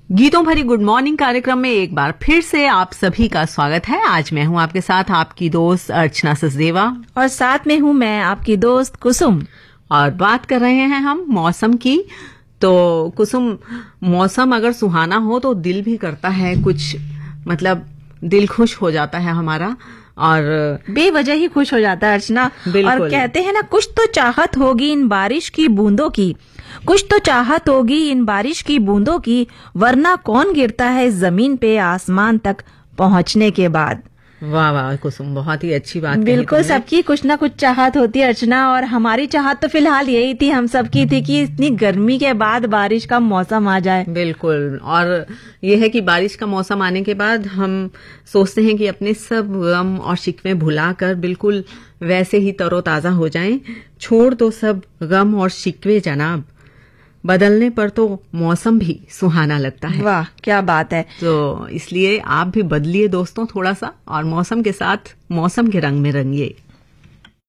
गीतों भरी good morning कार्यक्रम में एक बार फिर से आप सभी का स्वागत है। आज मैं हूं आपके साथ आपकी दोस्त अर्चना सचदेवा और साथ में हूं मैं आपकी दोस्त कुसुम। और बात कर रहे हैं हम मौसम की। तो कुसुम, मौसम अगर सुहाना हो तो दिल भी करता है कुछ, मतलब दिल खुश हो जाता है हमारा, और बेवजह ही खुश हो जाता है अर्चना। और कहते हैं ना, कुछ तो चाहत होगी इन बारिश की बूंदों की, कुछ तो चाहत होगी इन बारिश की बूंदों की, वरना कौन गिरता है इस जमीन पे आसमान तक पहुंचने के बाद। वाह वाह कुसुम, बहुत ही अच्छी बात। बिल्कुल, सबकी कुछ ना कुछ चाहत होती है अर्चना, और हमारी चाहत तो फिलहाल यही थी, हम सबकी थी कि इतनी गर्मी के बाद बारिश का मौसम आ जाए। बिल्कुल, और ये है कि बारिश का मौसम आने के बाद हम सोचते हैं कि अपने सब गम और शिकवे भुलाकर बिल्कुल वैसे ही तरोताजा हो जाएं। छोड़ दो सब गम और शिकवे जनाब, बदलने पर तो मौसम भी सुहाना लगता है। वाह, क्या बात है। तो इसलिए आप भी बदलिए दोस्तों थोड़ा सा, और मौसम के साथ मौसम के रंग में रंगिए।